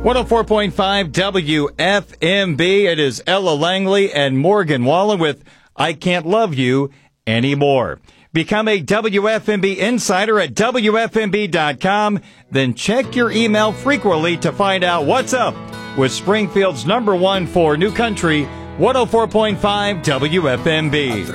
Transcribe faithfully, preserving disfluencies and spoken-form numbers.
one oh four point five W F M B. It is Ella Langley and Morgan Wallen with I Can't Love You Anymore. Become a W F M B insider at W F M B dot com. Then check your email frequently to find out what's up with Springfield's number one for new country, one oh four point five W F M B.